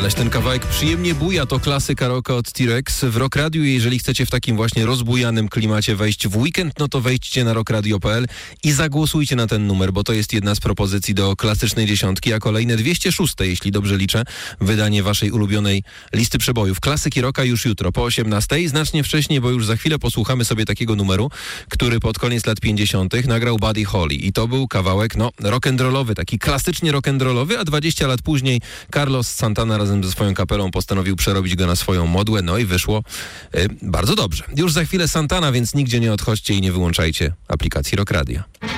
Ależ ten kawałek przyjemnie buja, to klasyka rocka od T-Rex w Rock Radiu. Jeżeli chcecie w takim właśnie rozbujanym klimacie wejść w weekend, no to wejdźcie na rockradio.pl i zagłosujcie na ten numer, bo to jest jedna z propozycji do klasycznej dziesiątki, a kolejne 206, jeśli dobrze liczę, wydanie waszej ulubionej listy przebojów. Klasyki rocka już jutro po 18, znacznie wcześniej, bo już za chwilę posłuchamy sobie takiego numeru, który pod koniec lat 50. nagrał Buddy Holly i to był kawałek, rock'n'rollowy, taki klasycznie rock'n'rollowy, a 20 lat później Carlos Santana razem ze swoją kapelą postanowił przerobić go na swoją modłę, no i wyszło bardzo dobrze. Już za chwilę Santana, więc nigdzie nie odchodźcie i nie wyłączajcie aplikacji Rock Radio.